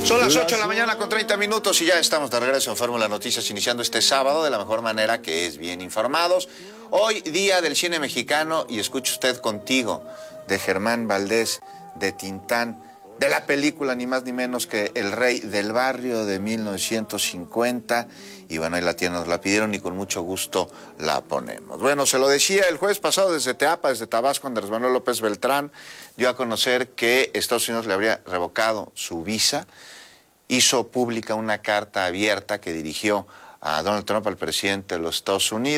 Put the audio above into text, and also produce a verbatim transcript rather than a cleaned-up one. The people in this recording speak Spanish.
Son las ocho de la mañana con treinta minutos y ya estamos de regreso en Fórmula Noticias, iniciando este sábado de la mejor manera, que es bien informados. Hoy, día del cine mexicano, y escuche usted Contigo, de Germán Valdés, de Tintán, de la película ni más ni menos que El Rey del Barrio de mil novecientos cincuenta. Y bueno, ahí la tienen, nos la pidieron y con mucho gusto la ponemos. Bueno, se lo decía el jueves pasado desde Teapa, desde Tabasco, Andrés Manuel López Beltrán dio a conocer que Estados Unidos le habría revocado su visa. Hizo pública una carta abierta que dirigió a Donald Trump, al presidente de los Estados Unidos.